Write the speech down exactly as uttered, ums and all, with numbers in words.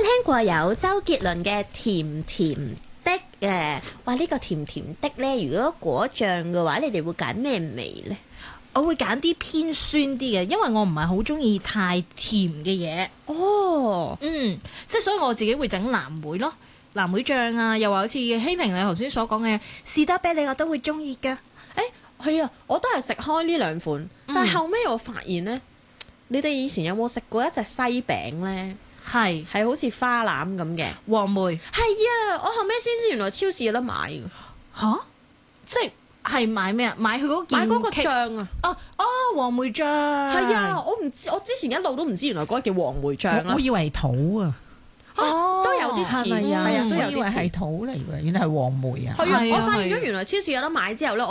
聽過有周杰倫嘅甜甜的誒？哇！呢、這個甜甜的呢，如果果醬嘅話，你哋會揀咩味呢？ 我會揀啲偏酸啲嘅，因為我唔係好中意太甜嘅嘢。 哦， 嗯，即係所以我自己會整藍莓咯，藍莓醬啊，又話好似希平你頭先所講嘅士多啤梨，我都會中意㗎。 誒係啊，我都係食開呢兩款，但係後尾我發現呢，你哋以前有冇食過一隻西餅呢？ 係係好似花籃咁嘅黃梅。 係啊，我後尾先知原來超市有得買嘅。 吓？即係係買咩啊？買佢嗰件買嗰個醬啊！ 哦哦，黃梅醬。 係啊，我唔知，我之前一路都唔知原來嗰個叫黃梅醬啦。 我以為土啊， 哦，都有啲似， 係咪啊？ 係啊，都有我以為啲似。 係土嚟㗎，原來係黃梅啊。 係啊， 係啊我發現係啊咗原來超市有得買之後咧。